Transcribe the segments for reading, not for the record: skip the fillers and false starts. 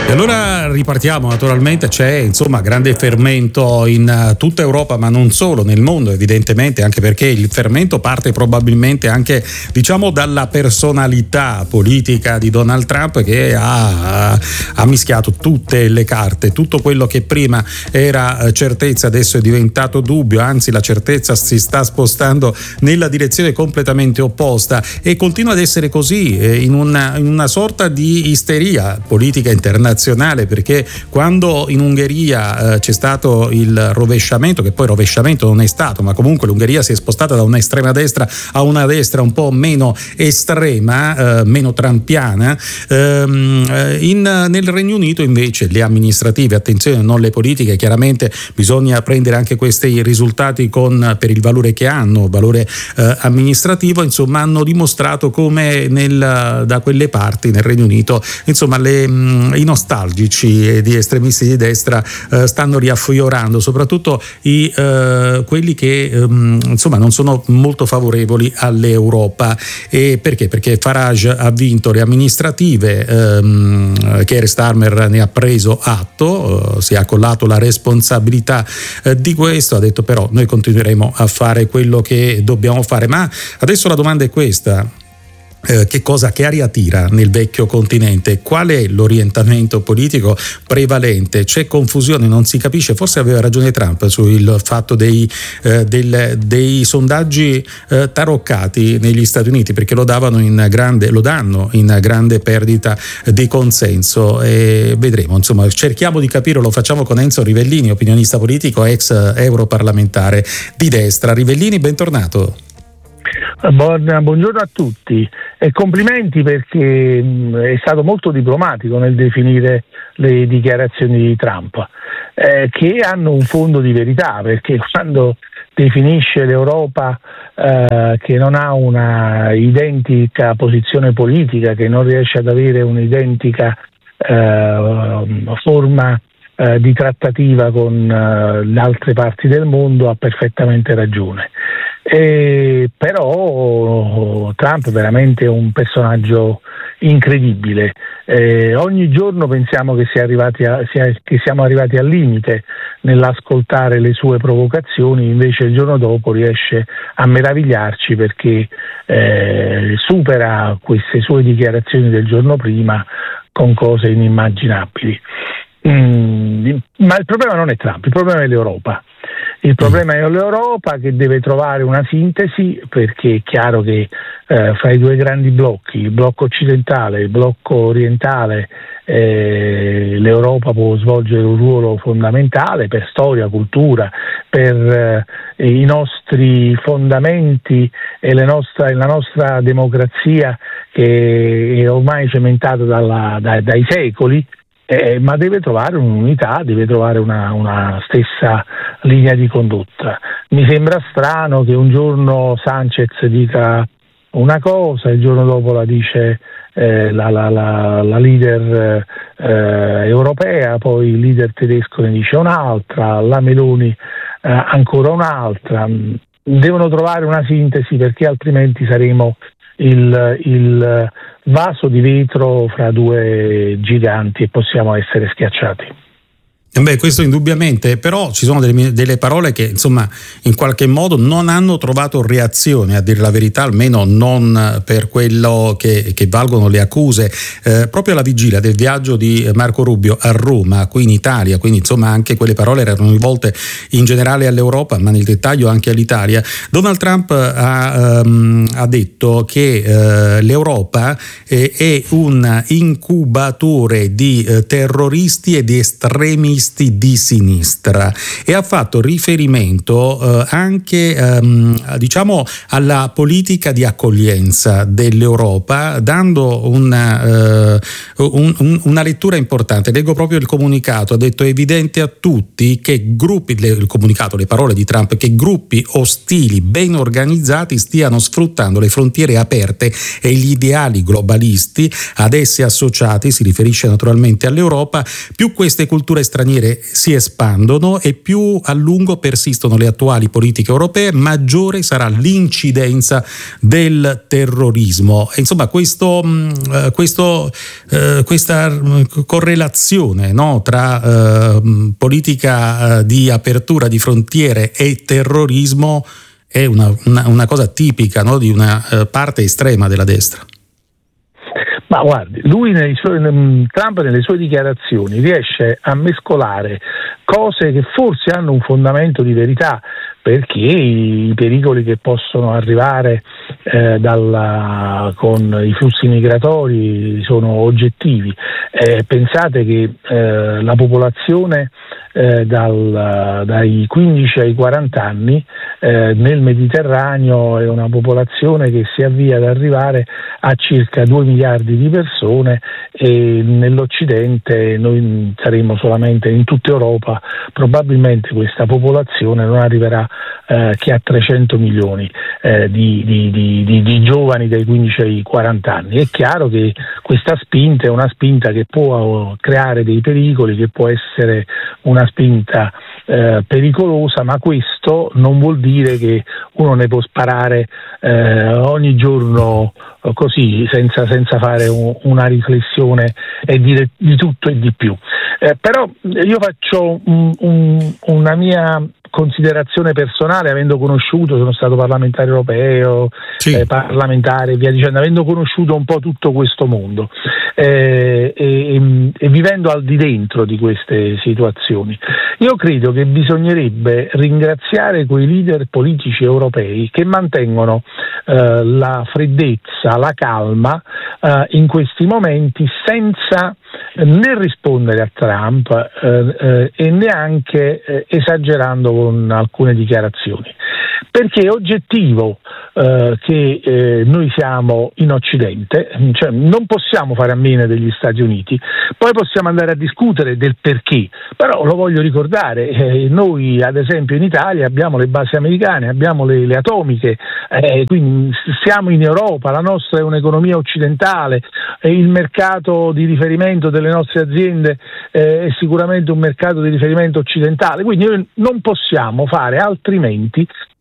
E allora ripartiamo, naturalmente c'è insomma grande fermento in tutta Europa, ma non solo, nel mondo evidentemente, anche perché il fermento parte probabilmente anche dalla personalità politica di Donald Trump, che ha mischiato tutte le carte, tutto quello che prima era certezza adesso è diventato dubbio, anzi la certezza si sta spostando nella direzione completamente opposta e continua ad essere così in una sorta di isteria politica internazionale, perché quando in Ungheria c'è stato il rovesciamento, che poi rovesciamento non è stato, ma comunque l'Ungheria si è spostata da un'estrema destra a una destra un po' meno estrema, meno trampiana, nel Regno Unito invece le amministrative, attenzione, non le politiche, chiaramente bisogna prendere anche questi risultati per il valore che hanno, valore amministrativo, insomma hanno dimostrato come da quelle parti nel Regno Unito insomma i nostalgici e di estremisti di destra stanno riaffiorando, soprattutto quelli che insomma non sono molto favorevoli all'Europa. E perché? Perché Farage ha vinto le amministrative, Keir Starmer ne ha preso atto, si è accollato la responsabilità di questo, ha detto però noi continueremo a fare quello che dobbiamo fare. Ma adesso la domanda è questa: che aria tira nel vecchio continente? Qual è l'orientamento politico prevalente? C'è confusione, non si capisce. Forse aveva ragione Trump sul fatto dei sondaggi taroccati negli Stati Uniti, perché lo danno in grande perdita di consenso, e vedremo, insomma cerchiamo di capire. Lo facciamo con Enzo Rivellini, opinionista politico, ex europarlamentare di destra. Rivellini, bentornato. Buongiorno a tutti e complimenti, perché è stato molto diplomatico nel definire le dichiarazioni di Trump, che hanno un fondo di verità, perché quando definisce l'Europa che non ha una identica posizione politica, che non riesce ad avere un'identica forma di trattativa con le altre parti del mondo, ha perfettamente ragione. Però Trump è veramente un personaggio incredibile. Ogni giorno pensiamo che siamo arrivati al limite nell'ascoltare le sue provocazioni, invece il giorno dopo riesce a meravigliarci, perché supera queste sue dichiarazioni del giorno prima con cose inimmaginabili. Ma il problema non è Trump, il problema è l'Europa. Il problema è l'Europa, che deve trovare una sintesi, perché è chiaro che fra i due grandi blocchi, il blocco occidentale e il blocco orientale, l'Europa può svolgere un ruolo fondamentale per storia, cultura, per i nostri fondamenti e la nostra democrazia, che è ormai cementata dai secoli. Ma deve trovare un'unità, deve trovare una stessa linea di condotta. Mi sembra strano che un giorno Sanchez dica una cosa, il giorno dopo la dice la leader europea, poi il leader tedesco ne dice un'altra, la Meloni ancora un'altra. Devono trovare una sintesi, perché altrimenti saremo il vaso di vetro fra due giganti e possiamo essere schiacciati. Questo indubbiamente, però ci sono delle parole che insomma in qualche modo non hanno trovato reazione, a dire la verità, almeno non per quello che valgono le accuse, proprio alla vigilia del viaggio di Marco Rubio a Roma, qui in Italia. Quindi insomma anche quelle parole erano rivolte in generale all'Europa, ma nel dettaglio anche all'Italia. Donald Trump ha detto che l'Europa è un incubatore di terroristi e di estremisti di sinistra, e ha fatto riferimento anche alla politica di accoglienza dell'Europa, dando una lettura importante. Leggo proprio il comunicato. Ha detto: è evidente a tutti che le parole di Trump, che gruppi ostili ben organizzati stiano sfruttando le frontiere aperte e gli ideali globalisti ad essi associati, si riferisce naturalmente all'Europa, più queste culture straniere straniere si espandono e più a lungo persistono le attuali politiche europee, maggiore sarà l'incidenza del terrorismo. E insomma, questa correlazione, no, tra politica di apertura di frontiere e terrorismo è una cosa tipica, no, di una parte estrema della destra. Ma guardi, lui Trump nelle sue dichiarazioni riesce a mescolare cose che forse hanno un fondamento di verità, perché i pericoli che possono arrivare con i flussi migratori sono oggettivi. Pensate che la popolazione dai 15 ai 40 anni nel Mediterraneo è una popolazione che si avvia ad arrivare a circa 2 miliardi di persone, e nell'Occidente noi saremo solamente, in tutta Europa probabilmente questa popolazione non arriverà che a 300 milioni di giovani dai 15 ai 40 anni. È chiaro che questa spinta è una spinta che può creare dei pericoli, che può essere una spinta pericolosa, ma questo non vuol dire che uno ne può sparare ogni giorno così senza fare una riflessione e dire di tutto e di più. Però io faccio una mia considerazione personale, avendo conosciuto, sono stato parlamentare europeo, sì, parlamentare e via dicendo, avendo conosciuto un po' tutto questo mondo e vivendo al di dentro di queste situazioni, io credo che bisognerebbe ringraziare quei leader politici europei che mantengono la freddezza, la calma in questi momenti, senza né rispondere a Trump e neanche esagerando con alcune dichiarazioni, perché è oggettivo che noi siamo in Occidente, cioè non possiamo fare a meno degli Stati Uniti, poi possiamo andare a discutere del perché, però lo voglio ricordare, noi ad esempio in Italia abbiamo le basi americane, abbiamo le atomiche, quindi siamo in Europa, la nostra è un'economia occidentale, il mercato di riferimento delle nostre aziende è sicuramente un mercato di riferimento occidentale, quindi noi non possiamo fare altrimenti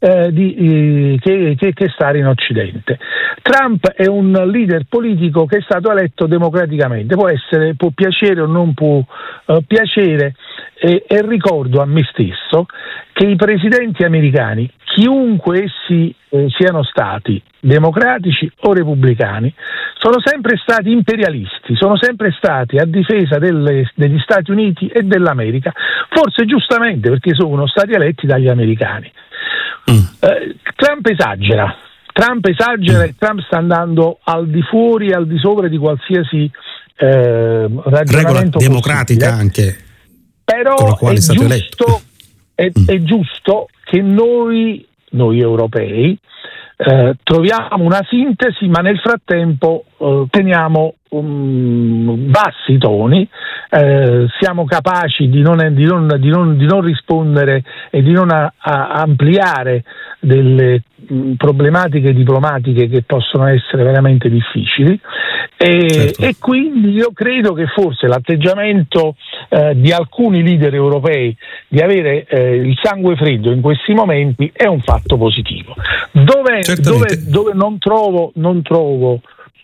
che stare in Occidente. Trump è un leader politico che è stato eletto democraticamente, può piacere o non può piacere, e ricordo a me stesso che i presidenti americani, chiunque essi siano stati, democratici o repubblicani, sono sempre stati imperialisti, sono sempre stati a difesa degli Stati Uniti e dell'America, forse giustamente perché sono stati eletti dagli americani. Trump esagera e Trump sta andando al di fuori e al di sopra di qualsiasi ragionamento democratica possibile. Anche però con la quale è stato eletto. È giusto che noi europei troviamo una sintesi, ma nel frattempo teniamo bassi toni, siamo capaci di non rispondere e di non ampliare delle problematiche diplomatiche che possono essere veramente difficili, certo. E quindi io credo che forse l'atteggiamento di alcuni leader europei di avere il sangue freddo in questi momenti è un fatto positivo. Dove non trovo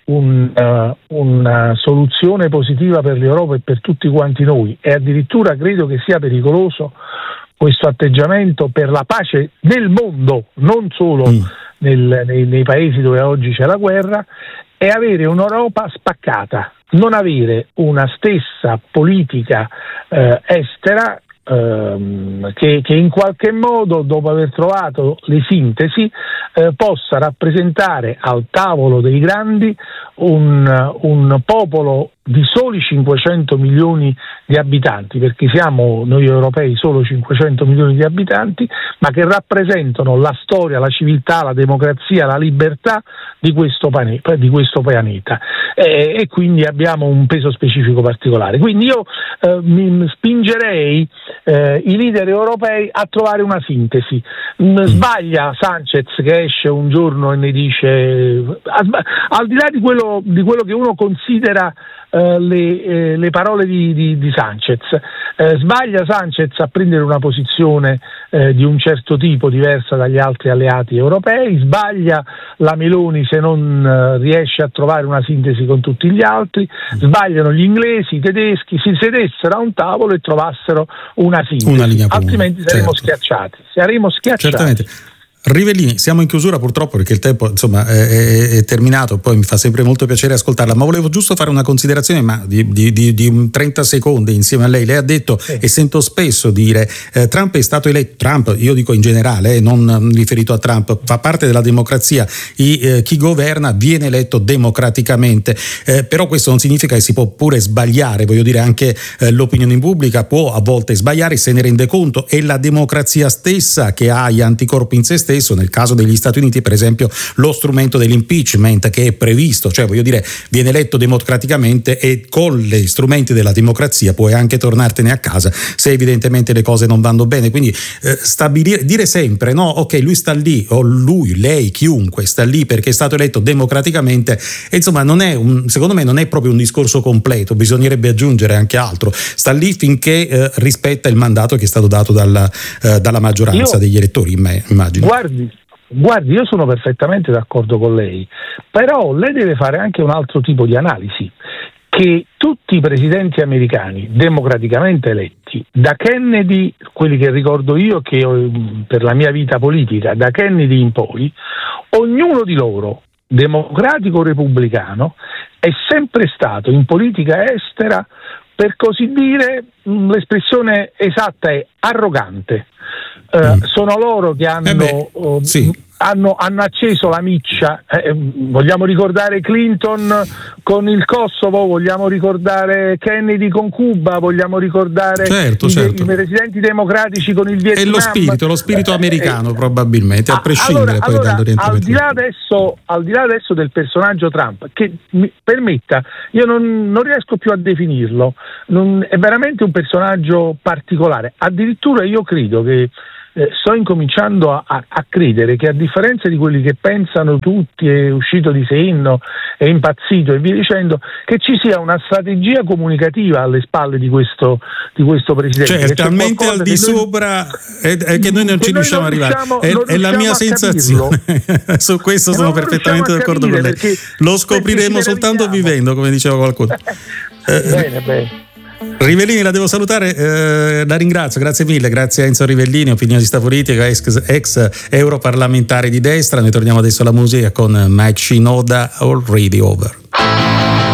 una soluzione positiva per l'Europa e per tutti quanti noi, e addirittura credo che sia pericoloso questo atteggiamento per la pace nel mondo, non solo nei paesi dove oggi c'è la guerra, è avere un'Europa spaccata, non avere una stessa politica estera che in qualche modo, dopo aver trovato le sintesi, possa rappresentare al tavolo dei grandi un popolo di soli 500 milioni di abitanti, perché siamo noi europei solo 500 milioni di abitanti, ma che rappresentano la storia, la civiltà, la democrazia, la libertà di questo pianeta, e quindi abbiamo un peso specifico particolare. Quindi io mi spingerei i leader europei a trovare una sintesi. Sbaglia Sanchez, che esce un giorno e ne dice, al di là di quello che uno considera le parole di Sanchez. Sbaglia Sanchez a prendere una posizione di un certo tipo diversa dagli altri alleati europei, sbaglia la Meloni se non riesce a trovare una sintesi con tutti gli altri, sbagliano gli inglesi, i tedeschi, si sedessero a un tavolo e trovassero una sintesi, altrimenti saremo schiacciati. Certamente. Rivellini, siamo in chiusura purtroppo perché il tempo insomma è terminato, poi mi fa sempre molto piacere ascoltarla, ma volevo giusto fare una considerazione di 30 secondi insieme a lei. Lei ha detto, e sento spesso dire, Trump è stato eletto, Trump, io dico in generale, non riferito a Trump, fa parte della democrazia, chi governa viene eletto democraticamente, però questo non significa che si può pure sbagliare, voglio dire, anche l'opinione pubblica può a volte sbagliare, se ne rende conto, è la democrazia stessa che ha gli anticorpi in se stesso. Nel caso degli Stati Uniti, per esempio, lo strumento dell'impeachment che è previsto, cioè voglio dire, viene eletto democraticamente e con gli strumenti della democrazia puoi anche tornartene a casa se evidentemente le cose non vanno bene. Quindi dire sempre no, ok, lui sta lì, o lui, lei, chiunque sta lì perché è stato eletto democraticamente, e insomma secondo me non è proprio un discorso completo, bisognerebbe aggiungere anche altro. Sta lì finché rispetta il mandato che è stato dato dalla maggioranza degli elettori, immagino. Guardi, io sono perfettamente d'accordo con lei, però lei deve fare anche un altro tipo di analisi, che tutti i presidenti americani democraticamente eletti, da Kennedy, quelli che ricordo io che per la mia vita politica, da Kennedy in poi, ognuno di loro, democratico o repubblicano, è sempre stato in politica estera, per così dire, l'espressione esatta è arrogante. Sono loro che hanno acceso la miccia, vogliamo ricordare Clinton con il Kosovo, vogliamo ricordare Kennedy con Cuba, vogliamo ricordare i presidenti democratici con il Vietnam. E lo spirito americano probabilmente, a prescindere poi dall'orientamento. Al di là adesso del personaggio Trump, che mi permetta, io non riesco più a definirlo, è veramente un personaggio particolare, addirittura io credo che sto incominciando a credere che, a differenza di quelli che pensano tutti è uscito di senno, è impazzito e via dicendo, che ci sia una strategia comunicativa alle spalle di questo presidente. Cioè è talmente al di sopra che noi non ci riusciamo ad arrivare, è la mia sensazione. Su questo sono perfettamente d'accordo con lei, lo scopriremo soltanto vivendo, come diceva qualcuno. Bene. Rivellini, la devo salutare, la ringrazio, grazie mille, grazie a Enzo Rivellini, opinionista politico, ex europarlamentare di destra. Noi torniamo adesso alla musica con Mike Shinoda, Already Over.